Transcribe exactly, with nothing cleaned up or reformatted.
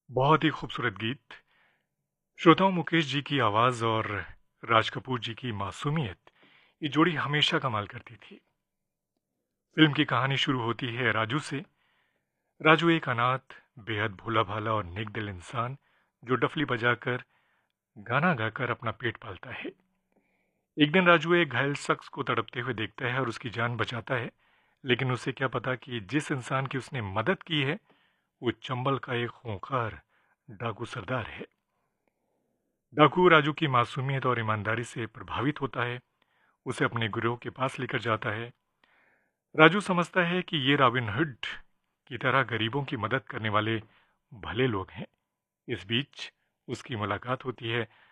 बहुत ही खूबसूरत गीत। श्रोताओं, मुकेश जी की आवाज़ और राज कपूर जी की मासूमियत, ये जोड़ी हमेशा कमाल करती थी। फिल्म की कहानी शुरू होती है राजू से। राजू एक अनाथ, बेहद भोला भाला और नेक दिल इंसान जो डफली बजाकर, गाना गाकर अपना पेट पालता है। एक दिन राजू एक घायल शख्स को तड़पते हुए देखता है और उसकी जान बचाता है, लेकिन उसे क्या पता कि जिस इंसान की उसने मदद की है वो चंबल का एक खूंखार डाकू सरदार है। डाकू राजू की मासूमियत और ईमानदारी से प्रभावित होता है, उसे अपने गुरुओं के पास लेकर जाता है। राजू समझता है कि ये रॉबिन हुड की तरह गरीबों की मदद करने वाले भले लोग हैं। इस बीच उसकी मुलाकात होती है